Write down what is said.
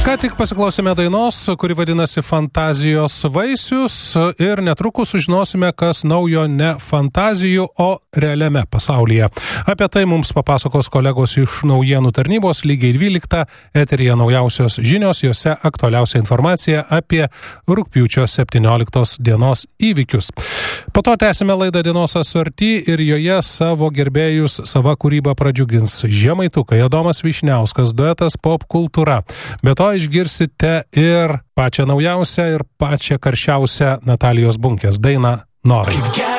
Ką tik pasiklausėme dainos, kuri vadinasi Fantazijos vaisius ir netrukus sužinosime, kas naujo ne fantazijų, o realiame pasaulyje. Apie tai mums papasakos kolegos iš naujienų tarnybos lygiai 12, eteryje naujausios žinios, jose aktualiausia informacija apie rugpjūčio 17 dienos įvykius. Po to tęsime laidą Dienos asorti ir joje savo gerbėjus sava kūryba pradžiugins Žemaitukai, Adomas Vyšniauskas, duetas Pop kultūra. Be to išgirsite ir pačią naujausią ir pačią karščiausią Natalijos Bunkės dainą Norai.